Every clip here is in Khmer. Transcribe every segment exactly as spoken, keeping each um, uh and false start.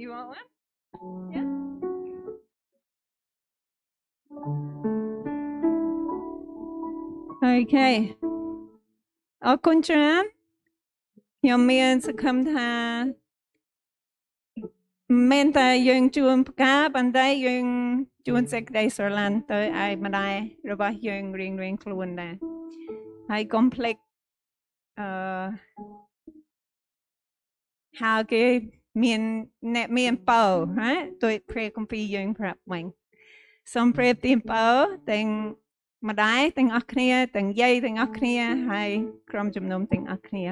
You want one? Yeah. Okay. អរគុណច្រើនខ្ញុំមានសង្ឃឹមថាមិនតែយើងជួនផ្កាប៉ុន្តែយើងជួនសេចក្តីស្រឡាញ់ទៅឯម្ដាយរបស់យើងរៀងរៀងខ្លួនដែរហើយកុំភ្លេចអឺហើយគេមានអ្នកមានពោហ៎ដោយព្រះគម្ពីរយើងប្រាប់វិញសូមព្រះទានពោទាំងម្ដាយទាំងអស់គ្នាទាំងយាយទាំងអស់គ្នាហើយក្រុមជំនុំទាំងអស់គ្នា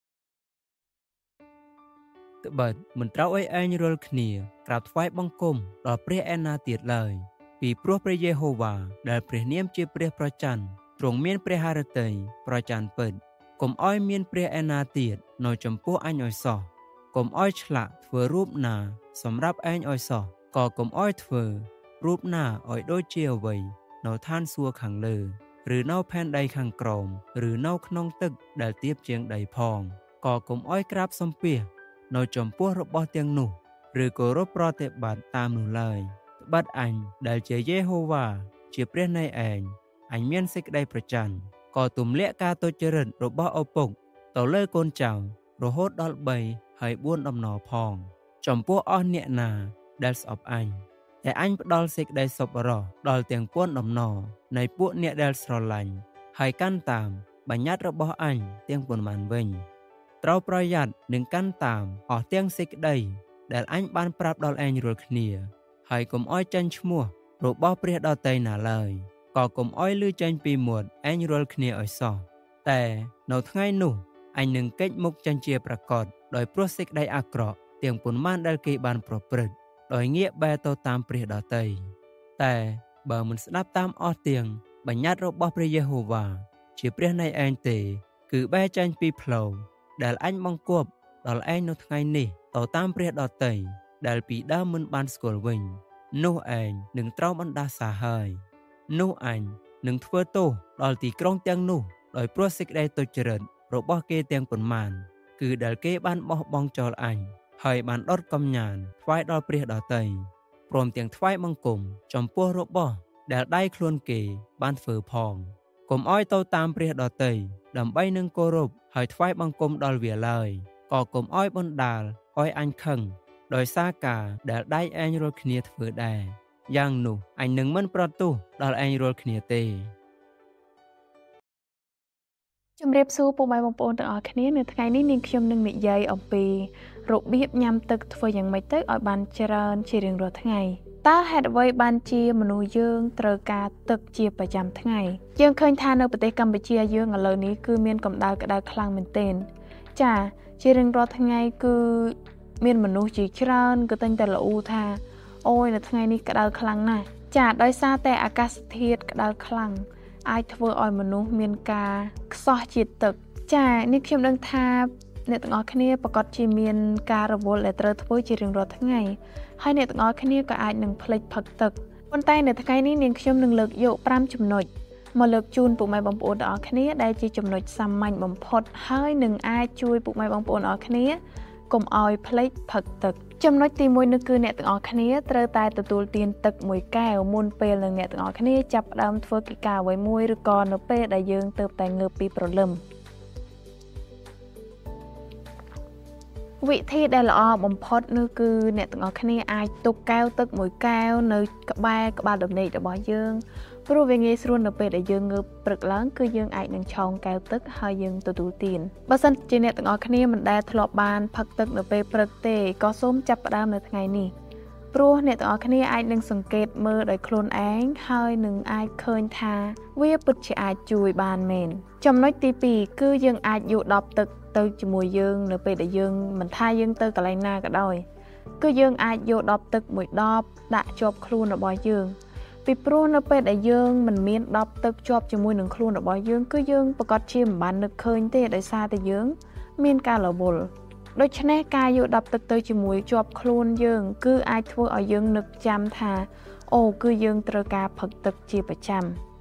ត្បិតមិនត្រូវឲ្យឯងរាល់គ្នាក្រាបថ្វាយបង្គំដល់ព្រះឯណាទៀតឡើយពីព្រោះព្រះយេហូវ៉ាដែលព្រះនាមជាព្រះប្រច័ណ្ឌទ្រង់មានព្រះハរតីប្រច័ណ្ឌពិតកុំឲ្យមានព្រះឯណាទៀតនៅចំពោះអញឲ្យសោះកុំឲ្យឆ្លាក់ធ្វើរូបណាសម្រាប់ឯងឲ្យសោះក៏កុំឲ្យធ្វើរូបណាឲ្យដូចជាអ្វីនៅឋានសួគ៌ខាងលើឬនៅផែនដីខាងក្រោមឬនៅក្នុងទឹកដែលទាបជាងដីផងក៏កុំឲ្យក្រាបសំពះនៅចំពោះរបស់ទាំងនោះឬគោរពប្រតិបត្តិតាមនោះឡើយត្បិតអញដែលជាយេហូវ៉ាជាព្រះនៃឯងអញមានសេចក្តីប្រច័ណ្ឌក៏ទម្លាក់ការទុច្ចរិតរបស់ឪពុកទៅលើកូនចៅរហូតដល់បីហើយបួនដំណរផងចំពោះអស់អ្នកណាដែលស្អប់អញតែអញផ្ដល់សេចក្តីសប្បុរសដល់ទាំងពួនដំណរនៃពួកអ្នកដែលស្រឡាញ់ហើយកាន់តាមបញ្ញត្តិរបស់អញទាំងប៉ុន្មានវិញត្រូវប្រយ័ត្ននឹងកាន់តាមអស់ទាំងសេចក្តីដែលអញបានប្រាប់ដល់ឯងរាល់គ្នាហើយកុំអោយចាញ់ឈ្មោះរបស់ព្រះដតីណាឡើយក៏កុំអោយលឺចាញ់ពីមាត់ឯងរាល់គ្នាឲ្យសោះតែនៅថ្ងៃនោះអញនឹងកិច្ចមុខចាញ់ជាប្រកបដោយព្រោះសេចក្តីអាក្រក់ទាំងប៉ុន្មានដែលគេបានប្រព្រឹត្តដោយងាកបែរទៅតាមព្រះដតីតែបើមិនស្ដាប់តាមអស់ទាំងបញ្ញត្តិរបស់ព្រះយេហូវ៉ាជាព្រះនៃឯងទេគឺបែរចាញ់ពីផ្លូវដែលអញបង្គាប់ដល់ឯងនៅថ្ងៃនេះទៅតាមព្រះដតីដែលពីដើមមិនបានស្គាល់វិញនោះឯងនឹងត្រូវបណ្ដាសាហើយនោះអញនឹងធ្វើទោសដល់ទីក្រុងទាំងនោះដោយព្រោះសេចក្តីទុច្ចរិតរបស់គេទាំងប៉ុន្មានគឺដែលគេបានបោះបង់ចោលអញហើយបានដុតកំញានថ្វាយដល់ព្រះដតីព្រមទាំងថ្វាយបង្គំចំពោះរបស់ដែលដៃខ្លួនគេបានធ្វើផងកុំឲ្យទៅតាមព្រះដតីដើម្បីនឹងគោរពហើយថ្វាយបង្គំដល់វាឡើយក៏កុំឲ្យបណ្ដាលឲ្យអញខឹងដោយសារការដែលដៃឯងរាល់គ្នាធ្វើដែរយ៉ាងនោះអញនឹងមិនប្រទោសដល់ឯងរាល់គ្នាទេជំរាបសួរពុកម៉ែបងប្អូនទាំងអស់គ្នានៅថ្ងៃនេះនាងខ្ញុំនឹងនិយាយអំពីរបៀបញ៉ាំទឹកធ្វើយ៉ាងម៉េចទៅឲ្យបានច្រើនជារៀងរាល់ថ្ងៃតើហេតុអ្វីបានជាមនុស្សយើងត្រូវការទឹកជាប្រចាំថ្ងៃយើងឃើញថានៅប្រទេសកម្ពុជាយើងឥឡូវនេះគឺមានកម្ដៅក្ដៅខ្លាំងមែនទែនចាជារៀងរាល់ថ្ងៃគឺមានមនុស្សជាច្រើនក៏តែងតែល្អូថាអូយនៅថ្ងៃនេះក្ដៅខ្លាំងណាស់ចាដោយសារតែអាកាសធាតុក្ដៅខ្លាំងអាចធ្វើឲ្យមនុស្សមានការខ្សោះជាតិទឹកចានេះខ្ញុំដឹងថាអ្នកទាំងអស់គ្នាប្រកាសជាមានការរវល់ដែលត្រូវធ្វើជារៀងរាល់ថ្ងៃហើយអ្នកទាំងអស់គ្នាក៏អាចនឹងភ្លេចផឹកទឹកប៉ុន្តែនៅថ្ងៃនេះនាងខ្ញុំនឹងលើកយកប្រាំចំណុចមកលើកជូនពុកម៉ែបងប្អូនទាំងអស់គ្នាដែលជាចំណុចសាមញ្ញបំផុតហើយនឹងអាចជួយពុកម៉ែបងប្អូនទាំងអស់គ្នាកុំឲ្យភ្លេចផឹកទឹកចំណុចទីមួយនោះគឺអ្នកទាំងអស់គ្នាត្រូវតែទទួលទានទឹកមួយកែវមុនពេលនឹងអ្នកទាំងអស់គ្នាចាប់ផ្ដើមធ្វើកិច្ចការអ្វីមួយឬក៏នៅពេលដែលយើងទើបតែងើបពីព្រលឹមវិធីដែលល្អបំផុតនោះគឺអ្នកទាំងអស់គ្នាអាចទុកកែវទឹកមួយកែវនៅក្បែរក្បាលដំណេករបស់យើងព្រោះវាងាយស្រួលនៅពេលដែលយើងងើបព្រឹកឡើងគឺយើងអាចនឹងឆោងកែវទឹកហើយយើងទទួលទានបើសិនជាអ្នកទាំងអស់គ្នាមិនដែលធ្លាប់បានផឹកទឹកនៅពេលព្រឹកទេក៏សូមចាប់ផ្ដើមនៅថ្ងៃនេះព្រោះអ្នកទាំងអស់គ្នាអាចនឹងសង្កេតមើលដោយខ្លួនឯងហើយនឹងអាចឃើញថាវាពិតជាអាចជួយបានមែនចំណុចទីពីរគឺយើងអាចយកដបទឹកទៅជាមួយយើងនៅពេលដែលយើងមិនថាយើងទៅកន្លែងណាក៏ដោយគឺយើងអាចយកដបទឹកមួយដបដាក់ជាប់ខ្លួនរបស់យើងពីព្រោះនៅពេលដែលយើងមិនមានដបទឹកជាប់ជាមួយនឹងខ្លួនរបស់យើងគឺយើងប្រកាសជាមិនបាននឹកឃើញទេដោយសារតែយើងមានការរវល់ដូច្នេះការយកដបទឹកទៅជាមួយជាប់ខ្លួនយើងគឺអាចធ្វើឲ្យយើងនឹកចាំថាអូគឺយើងត្រូវការផឹកទឹកជាប្រចាំ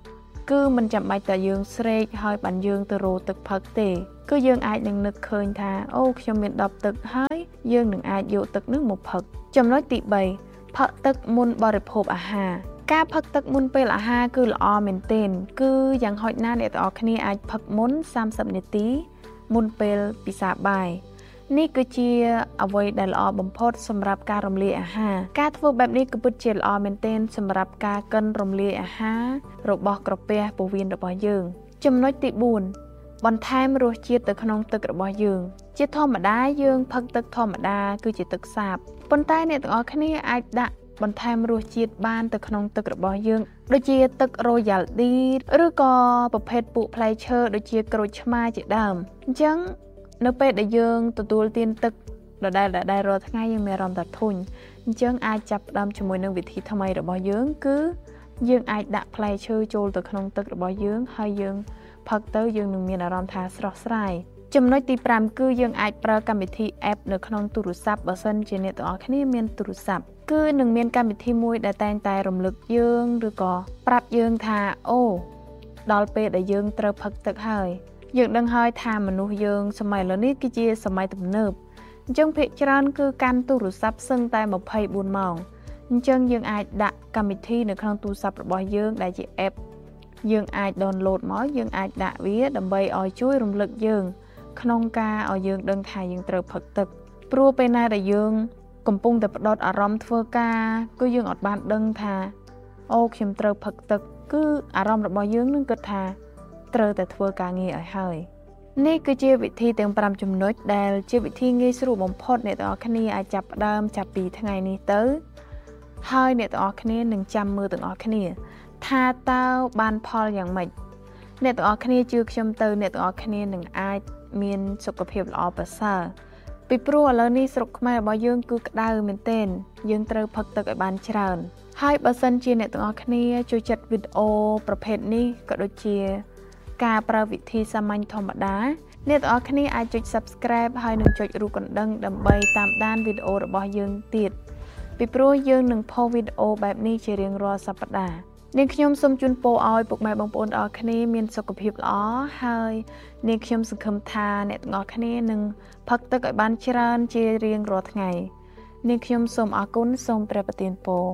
គឺមិនចាំបាច់តែយើងស្រេកហើយបានយើងទៅរោទឹកផឹកទេគឺយើងអាចនឹងនឹកឃើញថាអូខ្ញុំមានដប់ទឹកហើយយើងនឹងអាចយកទឹកនោះមកផឹកចំណុចទីបីផឹកទឹកមុនបរិភោគអាហារការផឹកទឹកមុនពេលអាហារគឺល្អមែនទែនគឺយ៉ាងហោចណាស់អ្នកទាំងអស់គ្នាអាចផឹកមុនសាមសិបនាទីមុនពេលពិសាបាយនេះគឺជាអ្វីដែលល្អបំផុតសម្រាប់ការរំលាយអាហារការធ្វើបែបនេះគឺពិតជាល្អមែនទែនសម្រាប់ការកិនរំលាយអាហាររបស់ក្រពះពោះវៀនរបស់យើងចំណុចទីបួនបន្ថែមរសជាតិទៅក្នុងទឹករបស់យើងជាធម្មតាយើងផឹកទឹកធម្មតាគឺជាទឹកសាបប៉ុន្តែអ្នកទាំងអស់គ្នាអាចដាក់បន្ថែមរសជាតិបានទៅក្នុងទឹករបស់យើងដូចជាទឹក Royal D ឬក៏ប្រភេទពូកផ្លែឈើដូចជាក្រូចឆ្មាជាដើមអញ្ចឹងនៅពេលដែលយើងទទួលទានទឹកដដែលដដែលរាល់ថ្ងៃយើងមានអារម្មណ៍ថាធុញអញ្ចឹងអាចចាប់ផ្ដើមជាមួយនឹងវិធីថ្មីរបស់យើងគឺយើងអាចដាក់ផ្លែឈើចូលទៅក្នុងទឹករបស់យើងហើយយើងផឹកទៅយើងនឹងមានអារម្មណ៍ថាស្រស់ស្រាយចំណុចទីប្រាំគឺយើងអាចប្រើកម្មវិធី app នៅក្នុងទូរស័ព្ទបើសិនជាអ្នកទាំងអស់គ្នាមានទូរស័ព្ទគឺនឹងមានកម្មវិធីមួយដែលតែងតែរំលឹកយើងឬក៏ប្រាប់យើងថាអូដល់ពេលដែលយើងត្រូវផឹកទឹកហើយយើងដឹងហើយថាមនុស្សយើងសម័យឥឡូវនេះគឺជាសម័យទំនើបអញ្ចឹងភាគច្រើនគឺកាន់ទូរស័ព្ទសឹងតែម្ភៃបួនម៉ោងអញ្ចឹងយើងអាចដាក់កម្មវិធីនៅក្នុងទូរស័ព្ទរបស់យើងដែលជា app យើងអាច download មកយើងអាចដាក់វាដើម្បីឲ្យជួយរំលឹកយើងក្នុងការឲ្យយើងដឹងថាយើងត្រូវផឹកទឹកព្រោះពេលណាដែលយើងកំពុងតែផ្ដោតអារម្មណ៍ធ្វើការគឺយើងអត់បានដឹងថាអូខ្ញុំត្រូវផឹកទឹកគឺអារម្មណ៍របស់យើងនឹងគិតថាត្រូវតែធ្វើការងារឲ្យហើយនេះគឺជាវិធីទាំងប្រាំចំណុចដែលជាវិធីងាយស្រួលបំផុតអ្នកទាំងអស់គ្នាអាចចាប់ផ្ដើមចាប់ពីថ្ងៃនេះទៅហើយអ្នកទាំងអស់គ្នានឹងចាំមើលទាំងអស់គ្នាថាតើបានផលយ៉ាងម៉េចអ្នកទាំងអស់គ្នាជឿខ្ញុំទៅអ្នកទាំងអស់គ្នានឹងអាចមានសុខភាពល្អប្រសើរពីព្រោះឥឡូវនេះស្រុកខ្មែររបស់យើងគឺក្តៅមែនទែនយើងត្រូវផឹកទឹកឲ្យបានច្រើនហើយបើសិនជាអ្នកទាំងអស់គ្នាចូលចិត្តវីដេអូប្រភេទនេះក៏ដូចជាការប្រើវិធីសាមញ្ញធម្មតាអ្នកទាំងអស់គ្នាអាចចុច Subscribe ហើយនឹងចុចរូបកណ្ដឹងដើម្បីតាមដានវីដេអូរបស់យើងទៀតពីព្រោះយើងនឹងផុសវីដេអូបែបនេះជារៀងរាល់សប្តាហ៍នាងខ្ញុំសូមជូនពរឲ្យពុកម៉ែបងប្អូនទាំងអស់គ្នាមានសុខភាពល្អហើយនាងខ្ញុំសង្ឃឹមថាអ្នកទាំងអស់គ្នានឹងផឹកទឹកឲ្យបានច្រើនជារៀងរាល់ថ្ងៃនាងខ្ញុំសូមអរគុណសូមព្រះប្រទានពរ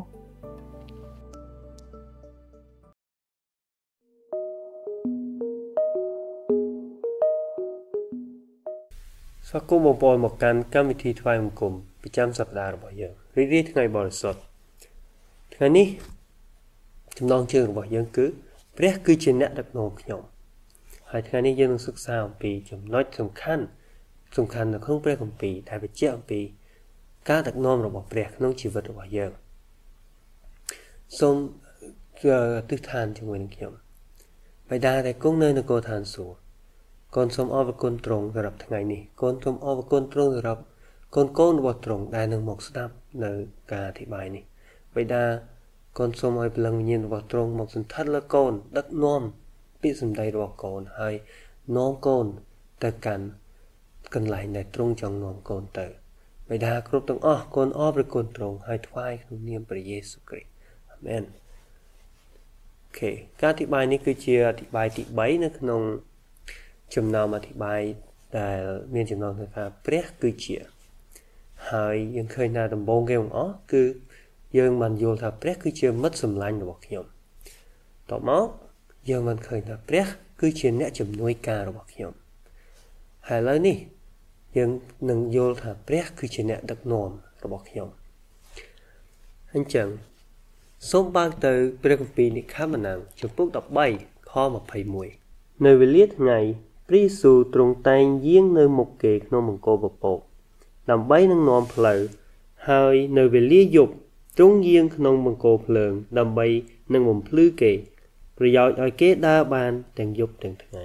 ស្វាគមន៍បងប្អូនមកកាន់កម្មវិធីថ្វាយបង្គំប្រចាំសប្តាហ៍របស់យើងរីករាយថ្ងៃបរិសុទ្ធថ្ងៃនេះចំណងជើងរបស់យើងគឺព្រះគឺជាអ្នកដឹកនាំខ្ញុំហើយថ្ងៃនេះយើងនឹងសិក្សាអំពីចំណុចសំខាន់សំខាន់នៅក្នុងព្រះគម្ពីរដែលបញ្ជាក់អំពីការដឹកនាំរបស់ព្រះក្នុងជីវិតរបស់យើងសូមទិដ្ឋានជាមួយនឹងខ្ញុំបិតាដែលគង់នៅនគរឋានសួគ៌កូនសូមអរគុណទ្រង់សម្រាប់ថ្ងៃនេះកូនសូមអរគុណទ្រង់សម្រាប់កូនកូនរបស់ទ្រង់ដែលនឹងមកស្ដាប់នៅការអធិប្បាយនេះបិតាកូនសូមឲ្យព្រលឹងវិញ្ញាណរបស់ទ្រង់មកសន្តិដ្ឋលើកូនដឹកនាំពាក្យសម្ដីរបស់កូនហើយនាំកូនទៅកាន់កន្លែងដែលទ្រង់ចង់នាំកូនទៅបិតាគ្រប់ទាំងអស់កូនអរគុណទ្រង់ហើយថ្វាយក្នុងនាមព្រះយេស៊ូវគ្រីស្ទអាមែនអូខេការអធិប្បាយនេះគឺជាអធិប្បាយទីបីនៅក្នុងចំណោមអធិប្បាយដែលមានចំណងថាព្រះគឺជាហើយយើងឃើញថាដំបូងគេបង្អស់គឺយើងបានយល់ថាព្រះគឺជាមិត្តសម្លាញ់របស់ខ្ញុំតបមកយើងបានឃើញថាព្រះគឺជាអ្នកជំនួយការរបស់ខ្ញុំហើយឥឡូវនេះយើងនឹងយល់ថាព្រះគឺជាអ្នកដឹកនាំរបស់ខ្ញុំអញ្ចឹងសូមបើកទៅព្រះគម្ពីរនិក្ខមណាំចំពុកដប់បីខម្ភៃមួយនៅវេលាថ្ងៃព្រះយេស៊ូវទ្រង់តែងយាងនៅមុខគេក្នុងមង្គលពពកដើម្បីនឹងនាំផ្លូវហើយនៅវេលាយប់ទ្រង់យាងក្នុងមង្គលភ្លើងដើម្បីនឹងបំភ្លឺគេប្រយោជន៍ឲ្យគេដើរបានទាំងយប់ទាំងថ្ងៃ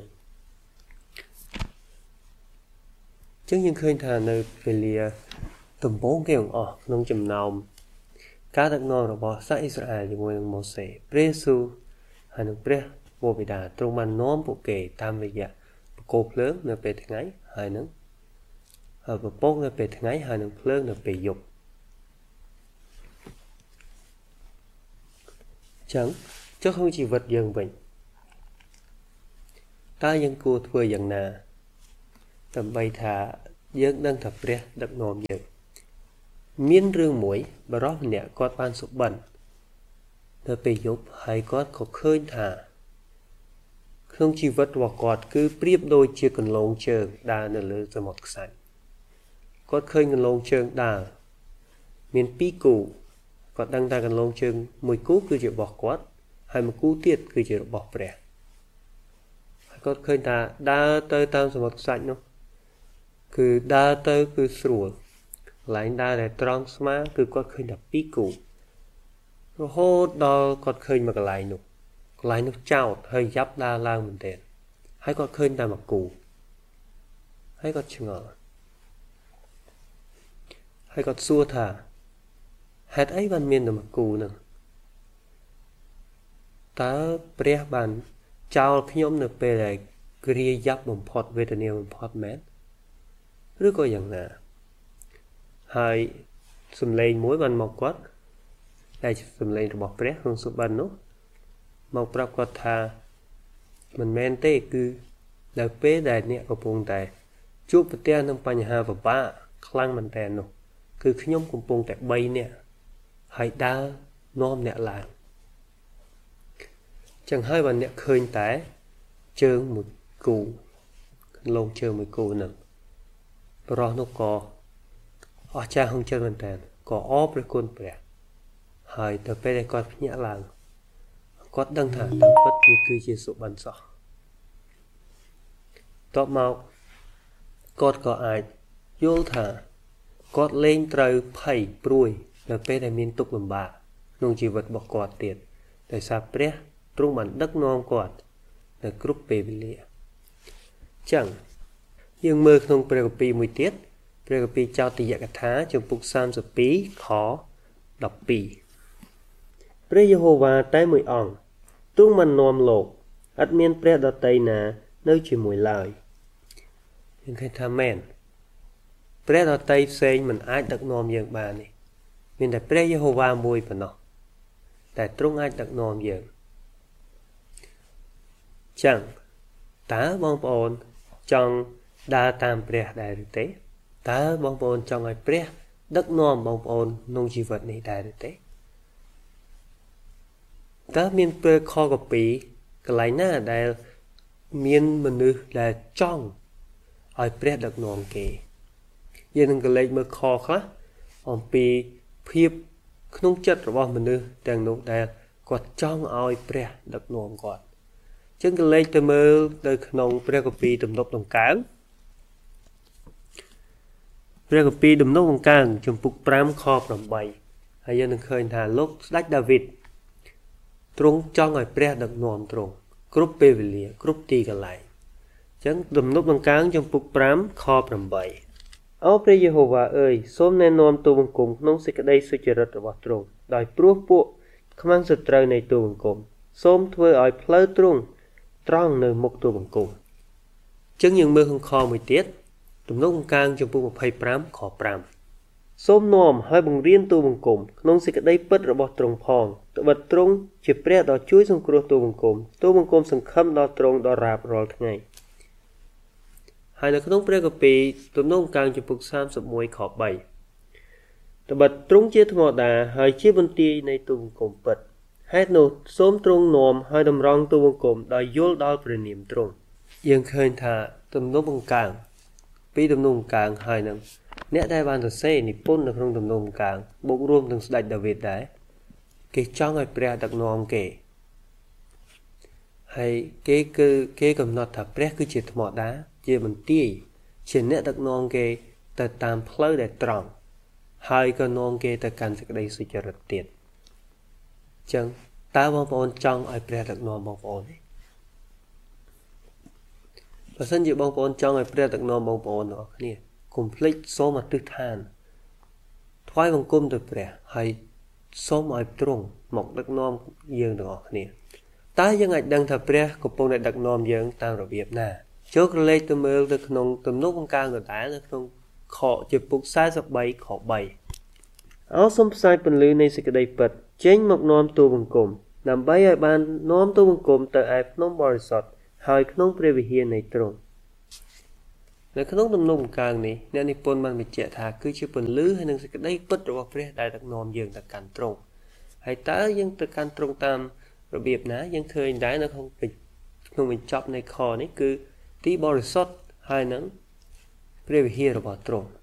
ចឹងយើងឃើញថានៅវេលាដំបូងគេទាំងអស់ក្នុងចំណោមការដឹកនាំរបស់សាសអ៊ីស្រាអែលជាមួយនឹងម៉ូសេព្រះយេស៊ូវហើយនឹងព្រះវរបិតាទ្រង់បាននាំពួកគេតាមរយៈបង្គោលភ្លើងនៅពេលថ្ងៃហើយនឹងហើយពពកនៅពេលថ្ងៃហើយនឹងភ្លើងនៅពេលយប់ចឹងចុះក្នុងជីវិតយើងវិញតើយើងគួរធ្វើយ៉ាងណាដើម្បីថាយើងដឹងថាព្រះដឹកនាំយើងមានរឿងមួយបរិសម្នាក់គាត់បានសុបិនទៅពេលយប់ហើយគាត់ក៏ឃើញថាក្នុងជីវិតរបស់គាត់គឺប្រៀបដូចជាកន្លងជើងដើរនៅលើសមុទ្រខ្សាច់គាត់ឃើញកន្លងជើងដើរមានពីរគូគាត់ដឹងថាកន្លងជើងមួយគូគឺជារបស់គាត់ហើយមួយគូទៀតគឺជារបស់ព្រះហើយគាត់ឃើញថាដើរទៅតាមសមុទ្រខ្សាច់នោះគឺដើរទៅគឺស្រួលកន្លែងដើរដែលត្រង់ស្មើគឺគាត់ឃើញតែពីរគូរហូតដល់គាត់ឃើញមកកន្លែងនោះកន្លែងនោះចោតហើយយ៉ាប់ដើរឡើងមែនទែនហើយគាត់ឃើញតែមួយគូហើយគាត់ឆ្ងល់ហើយគាត់សួរថាហេតុអីបានមានតែមួយគូហ្នឹងតើព្រះបានចោលខ្ញុំនៅពេលដែលគ្រាយ៉ាប់បំផុតវេទនាបំផុតមែនឬក៏យ៉ាងណាហើយសំឡេងមួយបានមកគាត់ដែលជាសំឡេងរបស់ព្រះក្នុងសុបិននោះមកប្រាប់គាត់ថាមិនមែនទេគឺនៅពេលដែលអ្នកកំពុងតែជួបប្រទះនឹងបញ្ហាពិបាកខ្លាំងមែនតើនោះគឺខ្ញុំកំពុងតែបីនាក់ហើយដើរនាំអ្នកឡើងចឹងហើយបើអ្នកឃើញតែជើងមួយគូកន្លងជើងមួយគូហ្នឹងបរោះនោះក៏អស្ចារ្យហងចិត្តមែនតើក៏អរព្រះគុណព្រះហើយទៅពេលដែលគាត់ភ្ញាក់ឡើងគាត់ដឹងថាតាមពិតវាគឺជាសុបិនសោះតបមកគាត់ក៏អាចយល់ថាគាត់លែងត្រូវភ័យព្រួយនៅពេលដែលមានទុក្ខលំបាកក្នុងជីវិតរបស់គាត់ទៀតដោយសារព្រះទ្រង់បានដឹកនាំគាត់នៅគ្រប់ពេលវេលាចឹងយើងមើលក្នុងព្រះគម្ពីរមួយទៀតព្រះគម្ពីរចោទយកថាជំពូកសាមសិបពីរខដប់ពីរព្រះយេហូវ៉ាតែមួយអង្គទ្រង់បាននាំលោកឥតមានព្រះដតីណានៅជាមួយឡើយយើងឃើញថាមែនព្រះដតីផ្សេងមិនអាចដឹកនាំយើងបានទេមានតែព្រះយេហូវ៉ាមួយប៉ុណ្ណោះតែទ្រង់អាចដឹកនាំយើងចឹងតើបងប្អូនចង់ដើរតាមព្រះដែរឬទេតើបងប្អូនចង់ឲ្យព្រះដឹកនាំបងប្អូនក្នុងជីវិតនេះដែរឬទេតើមានព្រះខកពីកន្លែងណាដែលមានមនុស្សដែលចង់ឲ្យព្រះដឹកនាំគេយើងនឹងកលេចមើលខខ្លះអំពីភាពក្នុងចិត្តរបស់មនុស្សទាំងនោះដែលគាត់ចង់ឲ្យព្រះដឹកនាំគាត់ចឹងកលេចទៅមើលទៅក្នុងព្រះគម្ពីរទំនុកដង្កើងព្រះគម្ពីរទំនុកដង្កើងជំពូកប្រាំខប្រាំបីហើយយើងនឹងឃើញថាលោកស្ដេចដាវីតទ្រង់ចង់ឲ្យព្រះដឹកនាំទ្រង់គ្រប់ពេលវេលាគ្រប់ទីកន្លែងចឹងទំនុកដង្កើងជំពូកប្រាំខប្រាំបីអូព្រះយេហូវ៉ាអើយសូមណែនាំទូលបង្គំក្នុងសេចក្តីសុចរិតរបស់ទ្រង់ដោយព្រោះពួកខ្មាំងសត្រូវនៃទូលបង្គំសូមធ្វើឲ្យផ្លូវទ្រង់ត្រង់នៅមុខទូលបង្គំចឹងយើងមើលក្នុងខមួយទៀតទំនុកដង្កើងជំពូកម្ភៃប្រាំខប្រាំសូមនាំឲ្យបង្រៀនទូលបង្គំក្នុងសេចក្តីពិតរបស់ទ្រង់ផងត្បិតទ្រង់ជាព្រះដ៏ជួយសង្គ្រោះទូលបង្គំទូលបង្គំសង្ឃឹមដល់ទ្រង់ដល់រាបរាល់ថ្ងៃហើយនៅក្នុងព្រះគម្ពីរទំនុកដង្កើងជំពូកសាមសិបមួយខបីត្បិតទ្រង់ជាធម្មតាហើយជាបន្ទាយនៃទូលបង្គំពិតហេតុនោះសូមទ្រង់នាំឲ្យតម្រង់ទូលបង្គំដោយយល់ដល់ព្រះនាមទ្រង់យើងឃើញថាទំនុកដង្កើងពីទំនុកដង្កើងហើយនឹងអ្នកដែលបានសរសេរនិពន្ធនៅក្នុងទំនុកដង្កើងបូករួមទាំងស្ដេចដាវីតដែរគេចង់ឲ្យព្រះដឹកនាំគេហើយគេគឺគេកំណត់ថាព្រះគឺជាធម្មតាជាបន្ទាយជាអ្នកដឹកនាំគេទៅតាមផ្លូវដែលត្រង់ហើយក៏នាំគេទៅកាន់សេចក្តីសុចរិតទៀតចឹងតើបងប្អូនចង់ឲ្យព្រះដឹកនាំបងប្អូនទេបើសិនជាបងប្អូនចង់ឲ្យព្រះដឹកនាំបងប្អូនទាំងអស់គ្នាកុំភ្លេចសូមអធិដ្ឋានថ្វាយបង្គំទៅព្រះហើយសូមឲ្យទ្រង់មកដឹកនាំយើងទាំងអស់គ្នាតើយើងអាចដឹងថាព្រះកំពុងតែដឹកនាំយើងតាមរបៀបណាចូលក្រឡេកទៅមើលទៅក្នុងទំនុកដង្កើងដដែលនៅក្នុងខជំពូកសែសិបបីខបីអោសូមផ្សាយពន្លឺនៃសេចក្តីពិតចេញមកនាំទូលបង្គំដើម្បីឲ្យបាននាំទូលបង្គំទៅឯភ្នំបរិសុទ្ធហហើយក្នុងព្រះវិហារនៃទ្រង់នៅក្នុងទំនុកបង្កើងនេះអ្នកនិពន្ធបានបញ្ជាក់ថាគឺជាពន្លឺហើយនឹងសេចក្តីពិតរបស់ព្រះដែលដឹកនាំយើងទៅកាន់ទ្រង់ហើយតើយើងទៅកាន់ទ្រង់តាមរបៀបណាយើងឃើញដែរនៅក្នុងក្នុងបញ្ចប់នៃខនេះគឺទីបរិសុទ្ធហើយនឹងព្រះវិហាររបស់ទ្រង់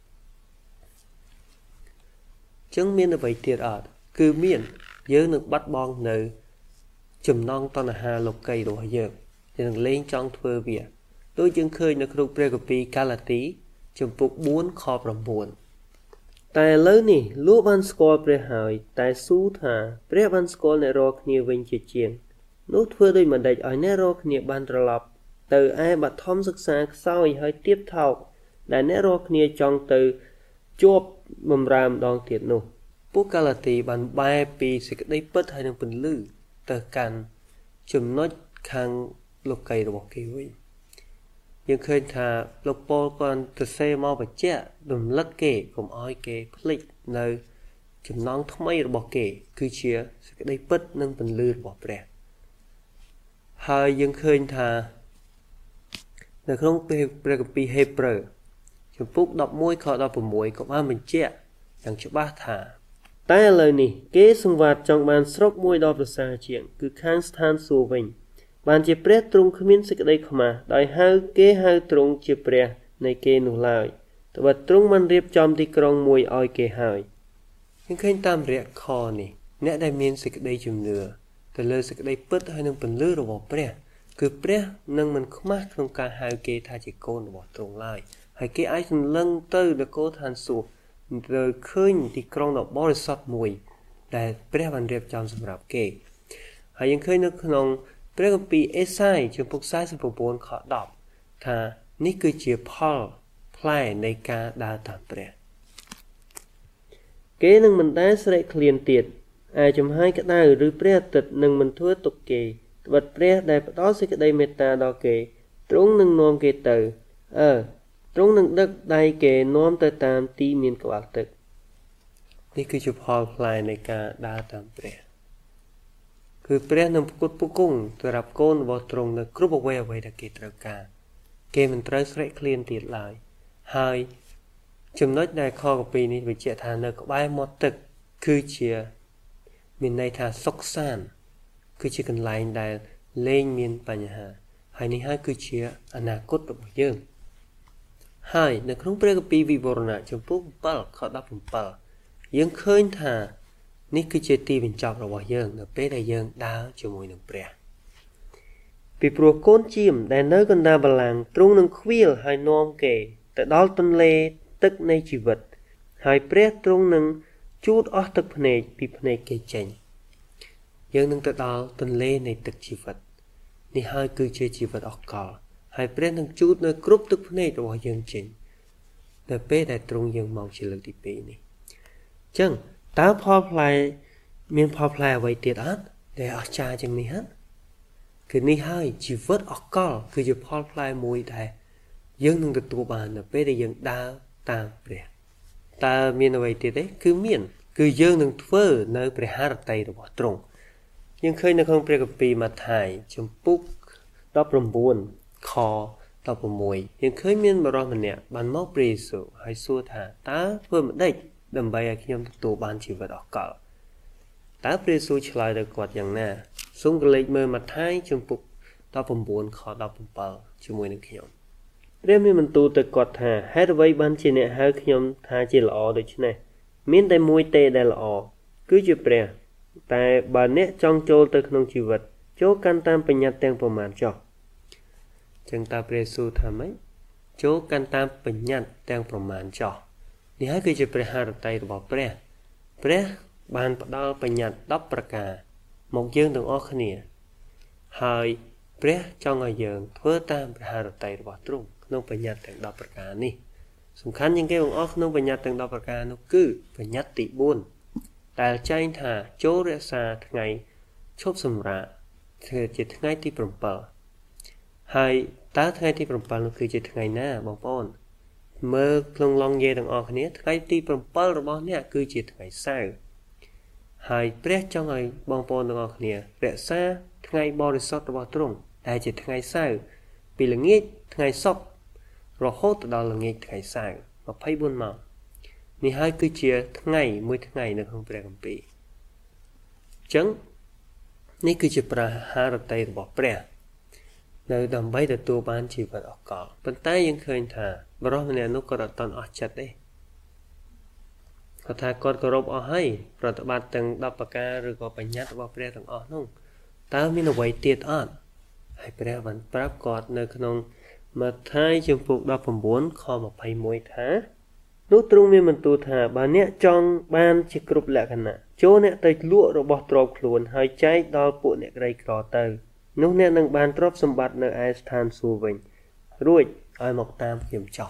ចឹងមានអ្វីទៀតអត់គឺមានយើងនឹងបាត់បង់នៅចំណងតណ្ហាលោកីរបស់យើងយើងនឹងលែងចង់ធ្វើវាដូចយើងឃើញនៅក្នុងព្រះគម្ពីរកាឡាទីជំពូក4ខ9តែឥឡូវនេះលោកបានស្គាល់ព្រះហើយតែស៊ូថាព្រះបានស្គាល់អ្នករាល់គ្នាវិញជាជាងនោះធ្វើដូចម្តេចឲ្យអ្នករាល់គ្នាបានត្រឡប់ទៅឯបឋមសិក្សាខ្សោយហើយទៀបថោកដែលអ្នករាល់គ្នាចង់ទៅជាប់បំរើម្ដងទៀតនោះពួកកាឡាទីបានបែរពីសេចក្តីពិតហើយនឹងពន្លឺទៅកាន់ចំណុចខាងលោកីរបស់គេវិញយើងឃើញថាលោកប៉ូលគាត់ទៅសេមកបញ្ជាក់រំលឹកគេកុំឲ្យគេភ្លេចនៅចំណងថ្មីរបស់គេគឺជាសេចក្តីពិតនិងពន្លឺរបស់ព្រះហើយយើងឃើញថានៅក្នុងព្រះគម្ពីរហេព្រើរជំពូក11ខ16ក៏បានបញ្ជាក់យ៉ាងច្បាស់ថាតែឥឡូវនេះគេសង្វាតចង់បានស្រុកមួយដ៏ប្រសើរជាងគឺខាងស្ថានសួគ៌វិញបានជាព្រះទ្រង់គ្មានសេចក្តីខ្មាស់ដោយហៅគេហៅទ្រង់ជាព្រះនៃគេនោះឡើយត្បិតទ្រង់បានរៀបចំទីក្រុងមួយឲ្យគេហើយយើងឃើញតាមរយៈខនេះអ្នកដែលមានសេចក្តីជំនឿទៅលើសេចក្តីពិតហើយនឹងពន្លឺរបស់ព្រះគឺព្រះនឹងមិនខ្មាស់ក្នុងការហៅគេថាជាកូនរបស់ទ្រង់ឡើយហើយគេអាចសន្លឹងទៅនគរឋានសួគ៌ទៅឃើញទីក្រុងដ៏បរិសុទ្ធមួយដែលព្រះបានរៀបចំសម្រាប់គេហើយយើងឃើញនៅក្នុងព្រះគម្ពីរអេសាយជំពូក49ខ10ថានេះគឺជាផលផ្លែនៃការដើរតាមព្រះគេនឹងមិនដែលស្រែកឃ្លានទៀតឯចំហាយក្តៅឬព្រះអាទិត្យនឹងមិនធ្វើទុកគេត្បិតព្រះដែលផ្ដល់សេចក្តីមេត្តាដល់គេទ្រង់នឹងនាំគេទៅអើទ្រង់នឹងដឹកដៃគេនាំទៅតាមទីមានក្បាលទឹកនេះគឺជាផលផ្លែនៃការដើរតាមព្រះគឺព្រះនឹងផ្គត់ផ្គង់សម្រាប់កូនរបស់ទ្រង់នៅគ្រប់អ្វីអ្វីដែលគេត្រូវការគេមិនត្រូវស្រែកឃ្លានទៀតឡើយហើយចំណុចដែលខគម្ពីរនេះបញ្ជាក់ថានៅក្បែរមាត់ទឹកគឺជាមានន័យថាសុខសាន្តគឺជាកន្លែងដែលលែងមានបញ្ហាហើយនេះហើយគឺជាអនាគតរបស់យើងហើយនៅក្នុងព្រះគម្ពីរវិវរណៈចំពោះ7ខ17យើងឃើញថានេះគឺជាទីបញ្ចប់របស់យើងនៅពេលដែលយើងដើរជាមួយនឹងព្រះពីព្រោះកូនជៀមដែលនៅកណ្ដាលបល្ល័ង្កទ្រង់នឹងខ្វៀលហើយនាំគេទៅដល់ទន្លេទឹកនៃជីវិតហើយព្រះទ្រង់នឹងជូតអស់ទឹកភ្នែកពីភ្នែកគេចេញយើងនឹងទៅដល់ទន្លេនៃទឹកជីវិតនេះហើយគឺជាជីវិតអកលហើយព្រះនឹងជូតនៅគ្រប់ទឹកភ្នែករបស់យើងចេញនៅពេលដែលទ្រង់យើងមកជាលើកទីពីរនេះអញ្ចឹងតើផលផ្លែមានផលផ្លែអ្វីទៀតអត់ដែលអស្ចារ្យជាងនេះហ៎គឺនេះហើយជីវិតអកលគឺជាផលផ្លែមួយដែលយើងនឹងទទួលបាននៅពេលដែលយើងដើរតាមព្រះតើមានអ្វីទៀតទេគឺមានគឺយើងនឹងធ្វើនៅព្រះハរតីរបស់ទ្រង់យើងឃើញនៅក្នុងព្រះគម្ពីរម៉ាថាយជំពូក19ខ16យើងឃើញមានបរិសម្នាក់បានមកព្រះយេស៊ូវហើយសួរថាតើធ្វើម្ដេចដើម្បីឲ្យខ្ញុំទទួលបានជីវិតអកលតើព្រះយេស៊ូវឆ្លើយទៅគាត់យ៉ាងណាសូមក្រឡេកមើលម៉ាថាយជំពូក19ខ17ជាមួយនឹងខ្ញុំព្រះមានបន្ទូលទៅគាត់ថាហេតុអ្វីបានជាអ្នកហៅខ្ញុំថាជាល្អដូច្នេះមានតែមួយទេដែលល្អគឺជាព្រះតែបើអ្នកចង់ចូលទៅក្នុងជីវិតចូលកាន់តាមបញ្ញត្តិទាំងប្រមាណចុះចឹងតើព្រះយេស៊ូវថាម៉េចចូលកាន់តាមបញ្ញត្តិទាំងប្រមាណចុះនេះហើយគឺជាព្រះハរតីរបស់ព្រះព្រះបានផ្ដល់បញ្ញត្តិ10ប្រការមកយើងទាំងអស់គ្នាហើយព្រះចង់ឲ្យយើងធ្វើតាមព្រះハរតីរបស់ទ្រង់ក្នុងបញ្ញត្តិទាំង10ប្រការនេះសំខាន់ជាងគេបងអស់ក្នុងបញ្ញត្តិទាំង10ប្រការនោះគឺបញ្ញត្តិទី4ដែលចែងថាចូលរក្សាថ្ងៃឈប់សម្រាកជាថ្ងៃទី7ហើយតើថ្ងៃទី7នោះគឺជាថ្ងៃណាបងប្អូនមើលក្នុងឡងយេទាំងអស់គ្នាថ្ងៃទី7របស់អ្នកគឺជាថ្ងៃសៅរ៍ហើយព្រះចង់ឲ្យបងប្អូនទាំងអស់គ្នារក្សាថ្ងៃបរិសុទ្ធរបស់ទ្រង់ដែលជាថ្ងៃសៅរ៍ពីល្ងាចថ្ងៃសុក្ររហូតដល់ល្ងាចថ្ងៃសៅរ៍ម្ភៃបួនម៉ោងនេះហើយគឺជាថ្ងៃមួយថ្ងៃនៅក្នុងព្រះគម្ពីរអញ្ចឹងនេះគឺជាព្រះハរតីរបស់ព្រះនៅដើម្បីទទួលបានជីវិតអកលប៉ុន្តែយើងឃើញថាបរិសម្នាក់នោះក៏អត់តន់អស់ចិត្តទេគាត់ថាគាត់គោរពអស់ហើយប្រតិបត្តិទាំងដប់ប្រការឬក៏បញ្ញត្តិរបស់ព្រះទាំងអស់នោះតើមានអ្វីទៀតអត់ហើយព្រះបានប្រាប់គាត់នៅក្នុងម៉ាថាយជំពូកដប់ប្រាំបួនខម្ភៃមួយថានោះទ្រង់មានបន្ទូលថាបើអ្នកចង់បានជាគ្រប់លក្ខណៈចូលអ្នកទៅលក់របស់ទ្រព្យខ្លួនហើយចែកដល់ពួកអ្នកក្រីក្រទៅនោះអ្នកនឹងបានទ្រព្យសម្បត្តិនៅឯស្ថានសួគ៌វិញរួចឲ្យមកតាមខ្ញុំចោះ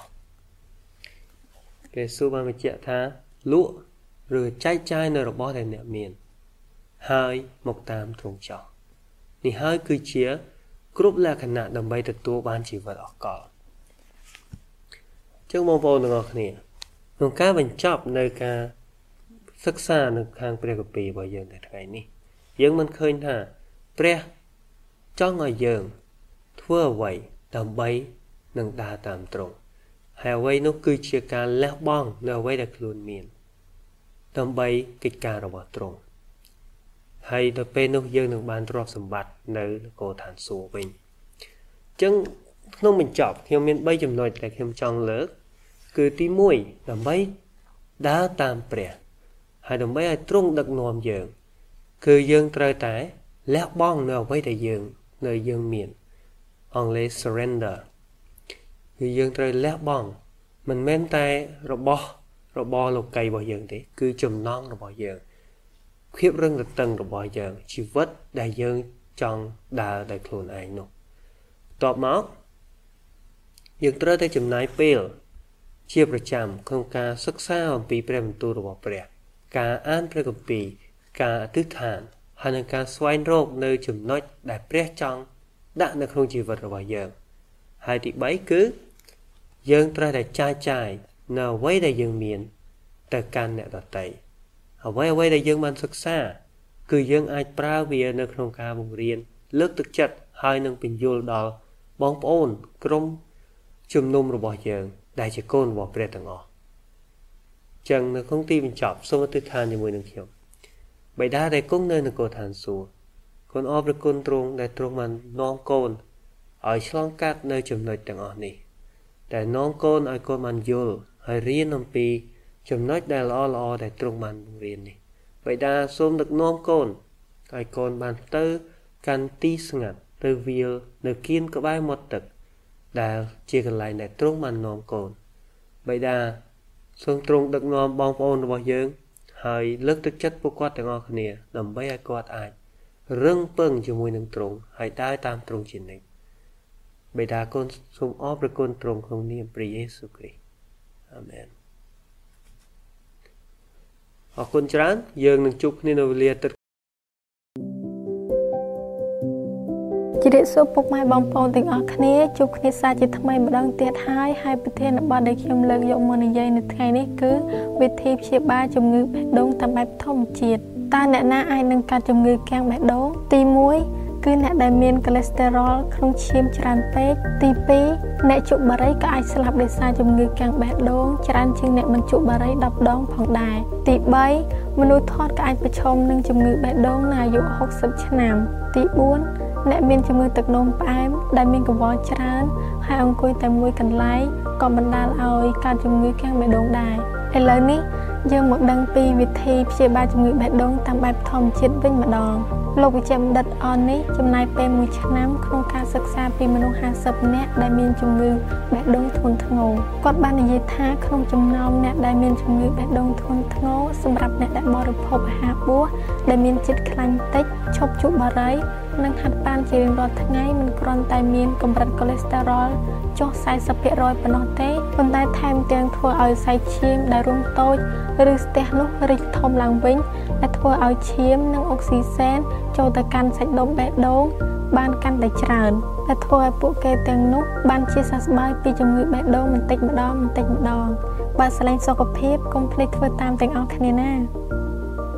ព្រះយេស៊ូវបានបញ្ជាក់ថាលក់ឬចែកចាយនៅរបស់ដែលអ្នកមានហើយមកតាមទ្រង់ចោះនេះហើយគឺជាគ្រប់លក្ខណៈដើម្បីទទួលបានជីវិតអកលចឹងបងប្អូនទាំងអស់គ្នាក្នុងការបញ្ចប់នៅការសិក្សានៅខាងព្រះគម្ពីររបស់យើងនៅថ្ងៃនេះយើងមិនឃើញថាព្រះចង់ឲ្យយើងធ្វើអ្វីដើម្បីនឹងដើរតាមទ្រង់ហើយអ្វីនោះគឺជាការលះបង់នៅអ្វីដែលខ្លួនមានដើម្បីកិច្ចការរបស់ទ្រង់ហើយដល់ពេលនោះយើងនឹងបានទ្រព្យសម្បត្តិនៅនគរឋានសួគ៌វិញអញ្ចឹងក្នុងបញ្ចប់ខ្ញុំមានបីចំណុចដែលខ្ញុំចង់លើកគឺទីមួយដើម្បីដើរតាមព្រះហើយដើម្បីឲ្យទ្រង់ដឹកនាំយើងគឺយើងត្រូវតែលះបង់នៅអ្វីដែលយើងនៅយើងមានអង់គ្លេស surrender គឺយើងត្រូវលះបង់មិនមែនតែរបស់របរលោកីយ៍របស់យើងទេគឺចំណងរបស់យើងភាពរឹងរតឹងរបស់យើងជីវិតដែលយើងចង់ដើរដោយខ្លួនឯងនោះបន្ទាប់មកយើងត្រូវតែចំណាយពេលជាប្រចាំក្នុងការសិក្សាអំពីព្រះបន្ទូលរបស់ព្រះការអានព្រះគម្ពីរការអធិដ្ឋានហើយនឹងការស្វែងរកនៅចំណុចដែលព្រះចង់ដាក់នៅក្នុងជីវិតរបស់យើងហើយទីបីគឺយើងត្រូវតែចាយចាយនៅអ្វីដែលយើងមានទៅកាន់អ្នកដទៃអ្វីអ្វីដែលយើងបានសិក្សាគឺយើងអាចប្រើវានៅក្នុងការបង្រៀនលើកទឹកចិត្តហើយនឹងពន្យល់ដល់បងប្អូនក្រុមជំនុំរបស់យើងដែលជាកូនរបស់ព្រះទាំងអស់ចឹងនៅក្នុងទីបញ្ចប់សូមអធិដ្ឋានជាមួយនឹងខ្ញុំបិតាដែលគង់នៅនគរឋានសួគ៌គុណអរព្រគុណទ្រង់ដែលទ្រង់បាននាំកូនឲ្យឆ្លងកាត់នៅចំណុចទាំងអស់នេះតែនាំកូនឲ្យកូនបានយល់ហើយរៀនអំពីចំណុចដែលល្អល្អដែលទ្រង់បានបង្រៀននេះបិតាសូមដឹកនាំកូនឲ្យកូនបានទៅកាន់ទីស្ងាត់ទៅវាលនៅគៀនក្បែរមាត់ទឹកដែលជាកន្លែងដែលទ្រង់បាននាំកូនបិតាសូមទ្រង់ដឹកនាំបងប្អូនរបស់យើងហើយលើកទឹកចិត្តពួកគាត់ទាំងអស់គ្នាដើម្បីឲ្យគាត់អាចរឹងពឹងជាមួយនឹងទ្រង់ហើយដើរតាមទ្រង់ជានិច្ចបិតាកូនសូមអរព្រគុណទ្រង់ក្នុងនាមព្រះយេស៊ូវគ្រីស្ទអាមែនអរគុណច្រើនយើងនឹងជួបគ្នានៅវេលាទឹកជម្រាបសួរពុកម៉ែបងប្អូនទាំងអស់គ្នាជួបគ្នាសាជាថ្មីម្ដងទៀតហើយហើយប្រធានបទដែលខ្ញុំលើកយកមកនិយាយនៅថ្ងៃនេះគឺវិធីព្យាបាលជំងឺបេះដូងតាមបែបធម្មជាតិតើអ្នកណាអាចនឹងកើតជំងឺគាំងបេះដូងទីមួយគឺអ្នកដែលមានកូលេស្តេរ៉ុលក្នុងឈាមច្រើនពេកទីពីរអ្នកជក់បារីក៏អាចស្លាប់ដោយសារជំងឺគាំងបេះដូងច្រើនជាងអ្នកមិនជក់បារីដប់ដងផងដែរទីបីមនុស្សធាត់ក៏អាចប្រឈមនឹងជំងឺបេះដូងនៅអាយុហុកសិបឆ្នាំទីបួនអ្នកមានជំងឺទឹកនោមផ្អែមដែលមានកង្វល់ច្រើនហើយអង្គុយតែមួយកន្លែងក៏បណ្ដាលឲ្យកើតជំងឺគាំងបេះដូងដែរឥឡូវនេះយើងមកដឹងពីវិធីព្យាបាលជំងឺបេះដូងតាមបែបធម្មជាតិវិញម្ដងលោកវិជ្ជបណ្ឌិតអននេះចំណាយពេលមួយឆ្នាំក្នុងការសិក្សាពីមនុស្សហាសិបនាក់ដែលមានជំងឺបេះដូងធ្ងន់ធ្ងរគាត់បាននិយាយថាក្នុងចំណោមអ្នកដែលមានជំងឺបេះដូងធ្ងន់ធ្ងរសម្រាប់អ្នកដែលបរិភោគអាហារបួសដែលមានជាតិខ្លាញ់តិចឈប់ជក់បារីនិងហាត់ប្រាណជារៀងរាល់ថ្ងៃមិនគ្រាន់តែមានកម្រិតកូលេស្តេរ៉ុលចុះ สี่สิบភាគរយ ប៉ុណ្ណោះទេប៉ុន្តែថែមទាំងធ្វើឲ្យសាច់ឈាមដែលរួមតូចឬស្ទះនោះរីកធំឡើងវិញដែលធ្វើឲ្យឈាមនិងអុកស៊ីសែនចូលទៅកាន់សាច់ដុំបេះដូងបានកាន់តែច្រើនដែលធ្វើឲ្យពួកគេទាំងនោះបានជាសះស្បើយពីជំងឺបេះដូងបន្តិចម្ដងបន្តិចម្ដងបើស្រឡាញ់សុខភាពកុំភ្លេចធ្វើតាមទាំងអស់គ្នាណា